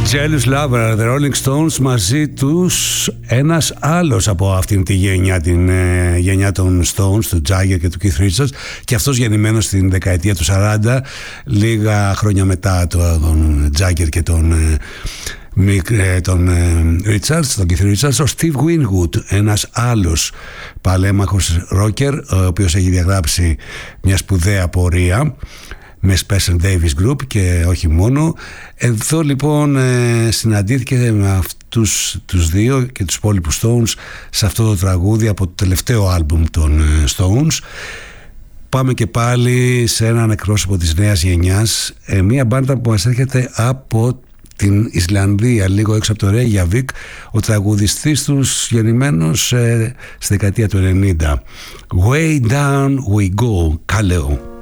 Jealous Lover, The Rolling Stones, μαζί τους ένας άλλος από αυτήν τη γενιά, την γενιά των Stones, του Jagger και του Keith Richards, και αυτός γεννημένος στην δεκαετία του 40, λίγα χρόνια μετά τον Jagger και τον Richards, τον Keith Richards, ο Steve Winwood, ένας άλλος παλέμαχος ρόκερ, ο οποίος έχει διαγράψει μια σπουδαία πορεία με Spencer Davis Group και όχι μόνο. Εδώ λοιπόν συναντήθηκε με αυτούς τους δύο και τους υπόλοιπους Stones σε αυτό το τραγούδι από το τελευταίο άλμπουμ των Stones. Πάμε και πάλι σε έναν εκπρόσωπο της νέας γενιάς, μια μπάντα που μας έρχεται από την Ισλανδία, λίγο έξω από το Reykjavik, ο τραγουδιστής τους γεννημένος στη δεκαετία του 90. Way Down We Go, Kaleo.